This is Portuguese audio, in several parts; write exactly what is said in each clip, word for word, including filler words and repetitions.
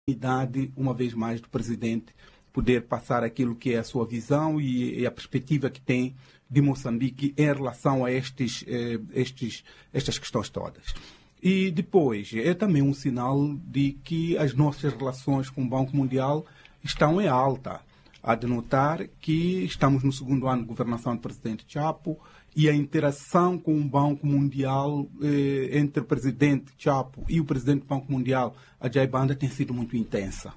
oportunidade, uma vez mais, do presidente poder passar aquilo que é a sua visão e, e a perspectiva que tem de Moçambique em relação a estes, eh, estes, estas questões todas. E depois, é também um sinal de que as nossas relações com o Banco Mundial estão em alta. Há de notar que estamos no segundo ano de governação do presidente Chapo e a interação com o Banco Mundial, eh, entre o presidente Chapo e o presidente do Banco Mundial, Ajay Banda, tem sido muito intensa.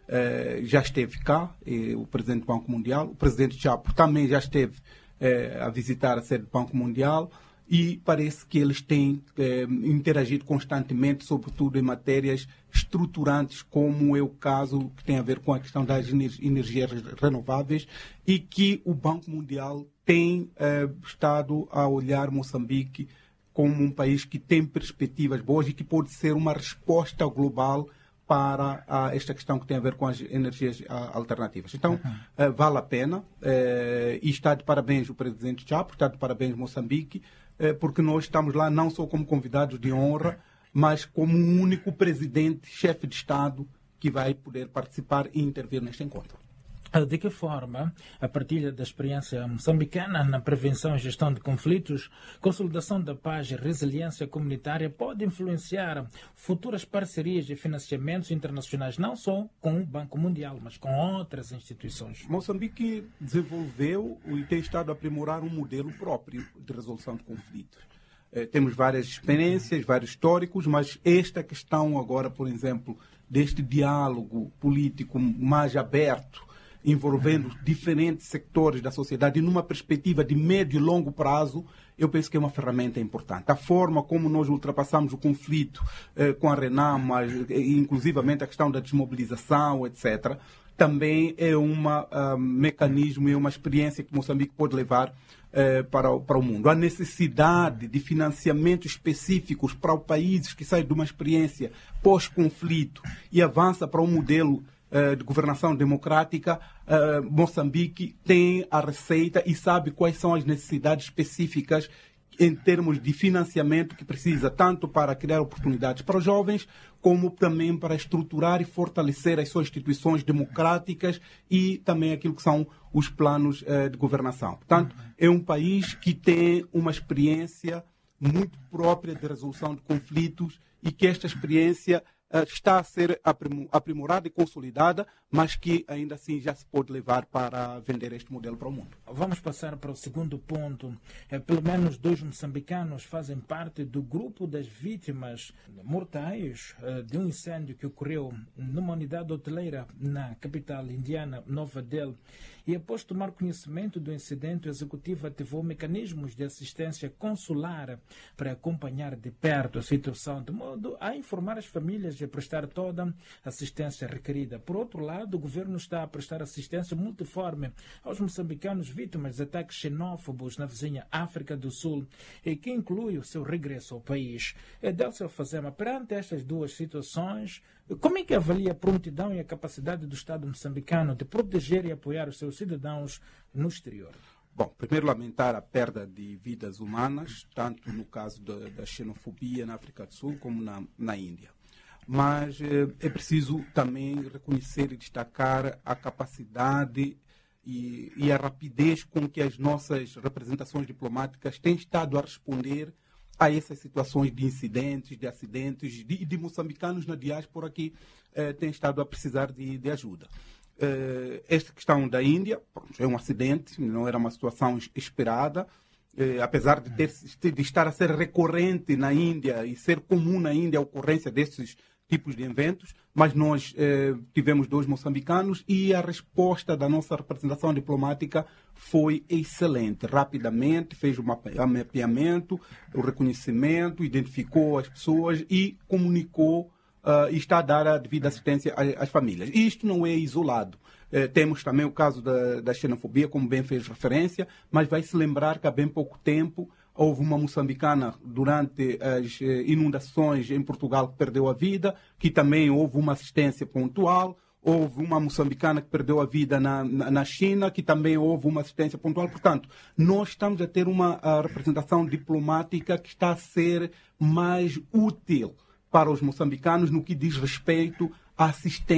Eh, já esteve cá, eh, o presidente do Banco Mundial, o presidente Chapo também já esteve eh, a visitar a sede do Banco Mundial e parece que eles têm eh, interagido constantemente, sobretudo em matérias estruturantes, como é o caso que tem a ver com a questão das energias renováveis, e que o Banco Mundial tem eh, estado a olhar Moçambique como um país que tem perspectivas boas e que pode ser uma resposta global para a, esta questão que tem a ver com as energias a, alternativas. Então, uhum. eh, vale a pena, eh, e está de parabéns o presidente Chapo, está de parabéns Moçambique, eh, porque nós estamos lá não só como convidados de honra, mas como um único presidente, chefe de Estado, que vai poder participar e intervir neste encontro. De que forma a partilha da experiência moçambicana na prevenção e gestão de conflitos, consolidação da paz e resiliência comunitária pode influenciar futuras parcerias e financiamentos internacionais, não só com o Banco Mundial, mas com outras instituições? Moçambique desenvolveu e tem estado a aprimorar um modelo próprio de resolução de conflitos. Eh, temos várias experiências, vários históricos, mas esta questão agora, por exemplo, deste diálogo político mais aberto, envolvendo diferentes sectores da sociedade e numa perspectiva de médio e longo prazo, eu penso que é uma ferramenta importante. A forma como nós ultrapassamos o conflito eh, com a Renamo, inclusivamente a questão da desmobilização, etcétera, também é um uh, mecanismo e uma experiência que Moçambique pode levar eh, para, o, para o mundo. A necessidade de financiamentos específicos para os países que saem de uma experiência pós-conflito e avança para um modelo de governação democrática, uh, Moçambique tem a receita e sabe quais são as necessidades específicas em termos de financiamento que precisa, tanto para criar oportunidades para os jovens, como também para estruturar e fortalecer as suas instituições democráticas e também aquilo que são os planos uh, de governação. Portanto, uhum. é um país que tem uma experiência muito própria de resolução de conflitos e que esta experiência está a ser aprimorada e consolidada, mas que ainda assim já se pode levar para vender este modelo para o mundo. Vamos passar para o segundo ponto. É, pelo menos dois moçambicanos fazem parte do grupo das vítimas mortais é, de um incêndio que ocorreu numa unidade hoteleira na capital indiana, Nova Delhi. E após tomar conhecimento do incidente, o executivo ativou mecanismos de assistência consular para acompanhar de perto a situação, de modo a informar as famílias e prestar toda a assistência requerida. Por outro lado, o governo está a prestar assistência multiforme aos moçambicanos vítimas de ataques xenófobos na vizinha África do Sul, e que inclui o seu regresso ao país. Delcio Fazema, perante estas duas situações, como é que avalia a prontidão e a capacidade do Estado moçambicano de proteger e apoiar os seus cidadãos no exterior? Bom, primeiro lamentar a perda de vidas humanas, tanto no caso da, da xenofobia na África do Sul como na, na Índia. Mas eh, é preciso também reconhecer e destacar a capacidade e, e a rapidez com que as nossas representações diplomáticas têm estado a responder a essas situações de incidentes, de acidentes, de, de moçambicanos na diáspora que eh, têm estado a precisar de, de ajuda. Eh, esta questão da Índia, é um acidente, não era uma situação esperada, eh, apesar de, ter, de estar a ser recorrente na Índia e ser comum na Índia a ocorrência desses tipos de eventos, mas nós eh, tivemos dois moçambicanos e a resposta da nossa representação diplomática foi excelente. Rapidamente fez o mapeamento, o reconhecimento, identificou as pessoas e comunicou uh, e está a dar a devida assistência às, às famílias. E isto não é isolado. Eh, temos também o caso da, da xenofobia, como bem fez referência, mas vai-se lembrar que há bem pouco tempo houve uma moçambicana durante as inundações em Portugal que perdeu a vida, que também houve uma assistência pontual. Houve uma moçambicana que perdeu a vida na, na, na China, que também houve uma assistência pontual. Portanto, nós estamos a ter uma a representação diplomática que está a ser mais útil para os moçambicanos no que diz respeito a assistência